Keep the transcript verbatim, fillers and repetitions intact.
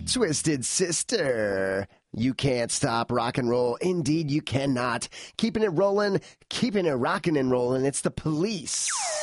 Twisted Sister. You can't stop rock and roll. Indeed, you cannot. Keeping it rolling, keeping it rocking and rolling. It's the Police.